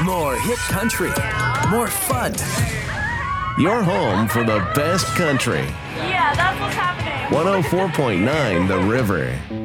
More hit country. More fun. Your home for the best country. Yeah, that's what's happening. 104.9 The River.